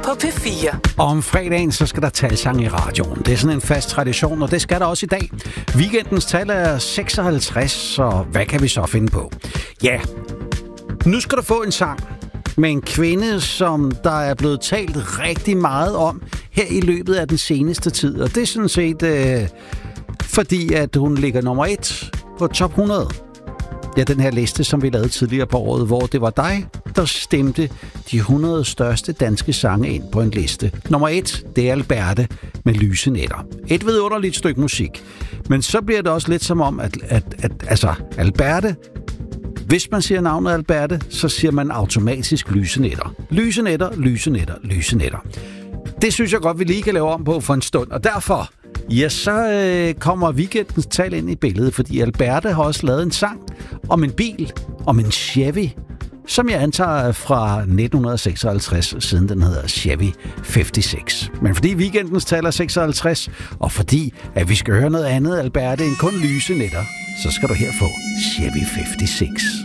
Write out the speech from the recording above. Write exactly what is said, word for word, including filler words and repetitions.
på P fire. Og om fredagen, så skal der talsang i radioen. Det er sådan en fast tradition, og det skal der også i dag. Weekendens tal er seksoghalvtreds, så hvad kan vi så finde på? Ja, nu skal du få en sang med en kvinde, som der er blevet talt rigtig meget om her i løbet af den seneste tid. Og det er sådan set øh, fordi, at hun ligger nummer et på top hundrede. Ja, den her liste, som vi lavede tidligere på året, hvor det var dig, der stemte de hundrede største danske sange ind på en liste. Nummer et, det er Alberte med Lyse Nætter. Et vidunderligt stykke musik. Men så bliver det også lidt som om, at, at, at altså, Alberte, hvis man siger navnet Alberte, så siger man automatisk Lyse Nætter. Lyse Nætter, Lyse Nætter, Lyse Nætter. Det synes jeg godt, vi lige kan lave om på for en stund, og derfor... Ja, så øh, kommer weekendens tal ind i billedet, fordi Alberte har også lavet en sang om en bil, om en Chevy, som jeg antager er fra nitten seksoghalvtreds, siden den hedder Chevy femoghalvtreds. Men fordi weekendens tal er seksoghalvtreds, og fordi at vi skal høre noget andet Alberte end kun Lyse Nætter, så skal du her få Chevy femoghalvtreds.